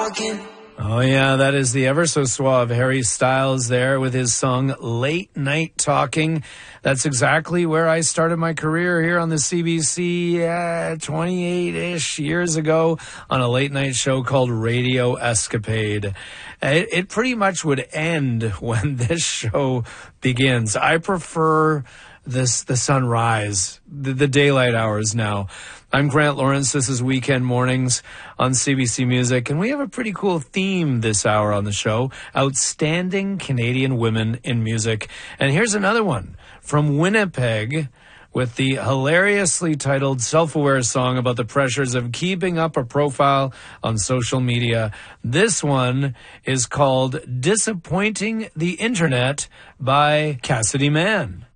Oh, yeah, that is the ever so suave Harry Styles there with his song Late Night Talking. That's exactly where I started my career here on the CBC 28-ish years ago on a late night show called Radio Escapade. It pretty much would end when this show begins. I prefer the sunrise, the daylight hours now. I'm Grant Lawrence. This is Weekend Mornings on CBC Music, and we have a pretty cool theme this hour on the show, Outstanding Canadian Women in Music. And here's another one from Winnipeg with the hilariously titled self-aware song about the pressures of keeping up a profile on social media. This one is called Disappointing the Internet by Cassidy Mann.